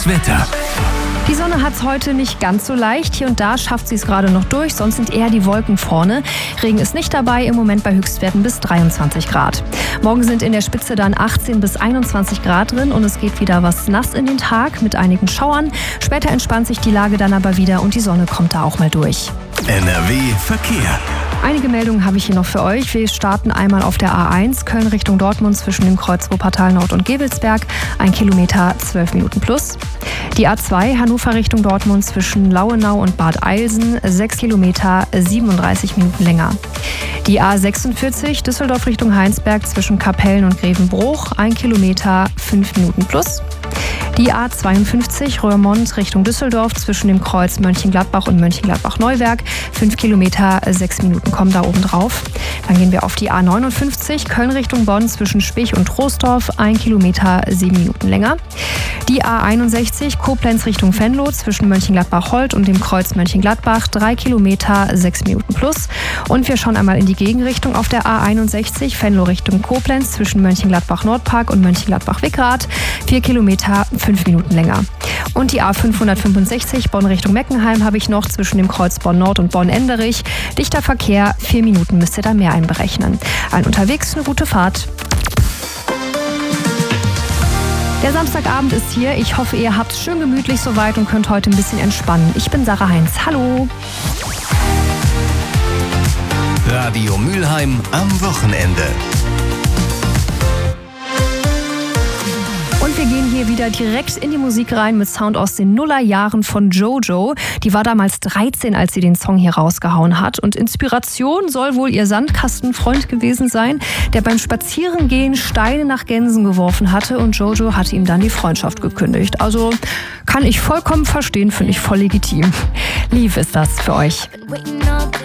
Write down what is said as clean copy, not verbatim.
Wetter. Die Sonne hat es heute nicht ganz so leicht. Hier und da schafft sie es gerade noch durch, sonst sind eher die Wolken vorne. Regen ist nicht dabei, im Moment bei Höchstwerten bis 23 Grad. Morgen sind in der Spitze dann 18 bis 21 Grad drin und es geht wieder was nass in den Tag mit einigen Schauern. Später entspannt sich die Lage dann aber wieder und die Sonne kommt da auch mal durch. NRW Verkehr. Einige Meldungen habe ich hier noch für euch. Wir starten einmal auf der A1 Köln Richtung Dortmund zwischen dem Kreuz Wuppertal Nord und Gevelsberg. 1 Kilometer, 12 Minuten plus. Die A2 Hannover Richtung Dortmund zwischen Lauenau und Bad Eilsen. 6 Kilometer, 37 Minuten länger. Die A46 Düsseldorf Richtung Heinsberg zwischen Kapellen und Grevenbruch. 1 Kilometer, 5 Minuten plus. Die A52 Roermond Richtung Düsseldorf zwischen dem Kreuz Mönchengladbach und Mönchengladbach-Neuwerk. 5 Kilometer, 6 Minuten kommen da oben drauf. Dann gehen wir auf die A59 Köln Richtung Bonn zwischen Spich und Troisdorf. 1 Kilometer, 7 Minuten länger. Die A61 Koblenz Richtung Venlo zwischen Mönchengladbach-Holt und dem Kreuz Mönchengladbach. 3 Kilometer, 6 Minuten plus. Und wir schauen einmal in die Gegenrichtung auf der A61 Venlo Richtung Koblenz zwischen Mönchengladbach-Nordpark und Mönchengladbach-Wickrath. 4 Kilometer, 5 Minuten länger. Und die A565 Bonn Richtung Meckenheim habe ich noch zwischen dem Kreuz Bonn-Nord und Bonn-Enderich. Dichter Verkehr, 4 Minuten müsst ihr da mehr einberechnen. Allen unterwegs eine gute Fahrt. Der Samstagabend ist hier. Ich hoffe, ihr habt es schön gemütlich soweit und könnt heute ein bisschen entspannen. Ich bin Sarah Heinz. Hallo. Radio Mülheim am Wochenende. Und wir gehen hier wieder direkt in die Musik rein mit Sound aus den Nullerjahren von JoJo. Die war damals 13, als sie den Song hier rausgehauen hat. Und Inspiration soll wohl ihr Sandkastenfreund gewesen sein, der beim Spazierengehen Steine nach Gänsen geworfen hatte. Und JoJo hatte ihm dann die Freundschaft gekündigt. Also kann ich vollkommen verstehen, finde ich voll legitim. Lief ist das für euch.